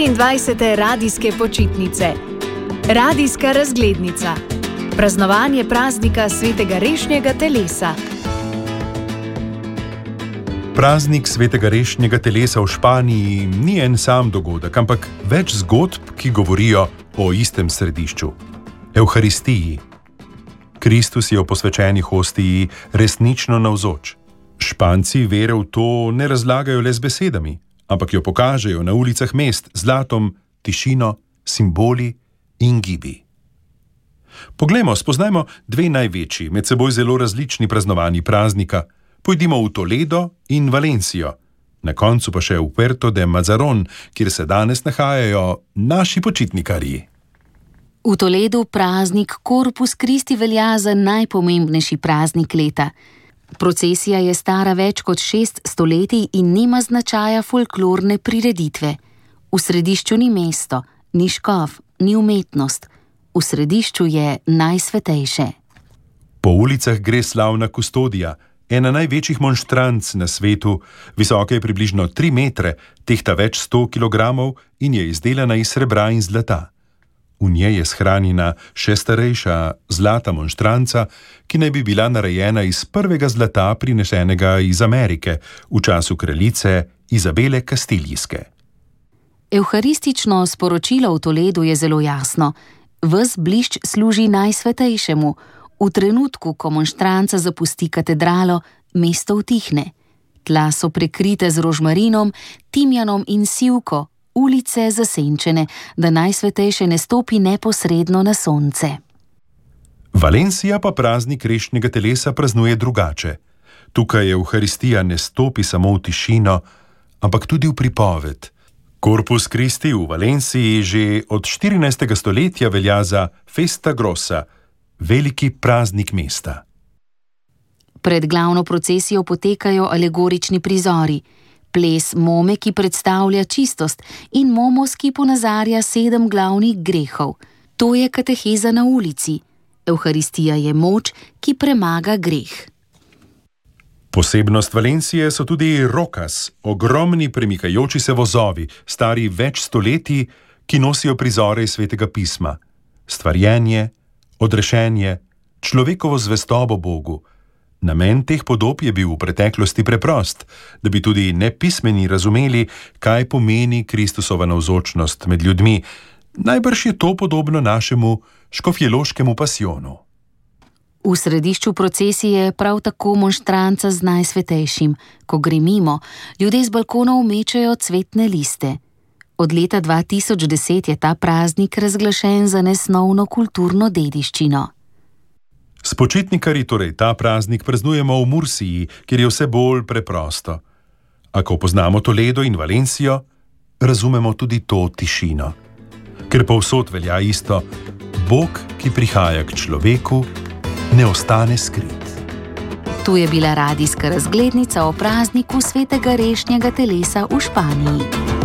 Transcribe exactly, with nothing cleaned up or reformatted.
štiriindvajsete radijske počitnice. Radijska razglednica. Praznovanje praznika svetega rešnjega telesa. Praznik svetega rešnjega telesa v Španiji ni en sam dogodek, ampak več zgodb, ki govorijo o istem središču – Evharistiji. Kristus je v posvečeni hostiji resnično navzoč. Španci vere v to ne razlagajo le z besedami, ampak jo pokažejo na ulicah mest z zlatom, tišino, simboli in gibi. Poglejmo, spoznajmo dve največji, med seboj zelo različni praznovanji praznika. Pojdimo v Toledo in Valencijo, na koncu pa še v Puerto de Mazaron, kjer se danes nahajajo naši počitnikarji. V Toledu praznik Corpus Christi velja za najpomembnejši praznik leta. Procesija je stara več kot šest stoletij in nima značaja folklorne prireditve. V središču ni mesto, ni škof, ni umetnost. V središču je najsvetejše. Po ulicah gre slavna kustodija, ena največjih monštranc na svetu, visoka je približno tri metre, tehta več sto kilogramov in je izdelana iz srebra in zlata. V njej je shranjena še starejša zlata monštranca, ki naj bi bila narejena iz prvega zlata prinesenega iz Amerike v času kraljice Izabele Kastilijske. Evharistično sporočilo v Toledu je zelo jasno. Ves blišč služi najsvetejšemu. V trenutku, ko monštranca zapusti katedralo, mesto utihne. Tla so prekrite z rožmarinom, timjanom in sivko, ulice zasenčene, da najsvetejše ne stopi neposredno na sonce. Valencija pa praznik rešnjega telesa praznuje drugače. Tukaj Evharistija ne stopi samo v tišino, ampak tudi v pripoved. Corpus Christi v Valenciji že od štirinajstega stoletja velja za Festa Grossa, veliki praznik mesta. Pred glavno procesijo potekajo alegorični prizori. Ples Mome, ki predstavlja čistost, in Momos, ki ponazarja sedem glavnih grehov. To je kateheza na ulici. Evharistija je moč, ki premaga greh. Posebnost Valencije so tudi rokas, ogromni premikajoči se vozovi, stari več stoletij, ki nosijo prizore iz svetega pisma. Stvarjenje, odrešenje, človekovo zvestobo Bogu. Namen teh podob je bil v preteklosti preprost, da bi tudi nepismeni razumeli, kaj pomeni Kristusova navzočnost med ljudmi. Najbrž je to podobno našemu škofjeloškemu pasijonu. V središču procesije prav tako monštranca z najsvetejšim. Ko gre mimo, ljudje z balkonov mečejo cvetne liste. Od leta dva tisoč deset je ta praznik razglašen za nesnovno kulturno dediščino. S počitnikarji torej ta praznik praznujemo v Mursiji, kjer je vse bolj preprosto. A ko poznamo Toledo in Valencijo, razumemo tudi to tišino. Ker povsod velja isto, Bog, ki prihaja k človeku, ne ostane skrit. Tu je bila radijska razglednica o prazniku svetega rešnjega telesa v Španiji.